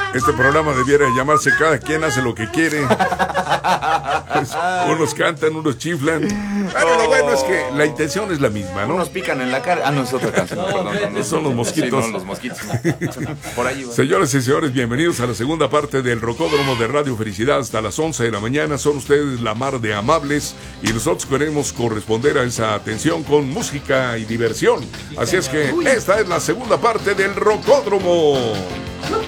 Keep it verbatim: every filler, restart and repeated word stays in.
Este programa debiera llamarse Cada quien hace lo que quiere. Pues, unos cantan, unos chiflan. Bueno, lo bueno es que la intención es la misma, ¿no? Unos pican en la cara. Ah, no, es otra canción. Perdón, no, no. Son los mosquitos. Sí, no, los mosquitos. Por ahí va. Señores y señores, bienvenidos a la segunda parte del Rocódromo de Radio Felicidad hasta las once de la mañana. Son ustedes la mar de amables y nosotros queremos corresponder a esa atención con música y diversión. Así es que esta es la segunda parte del Rocódromo.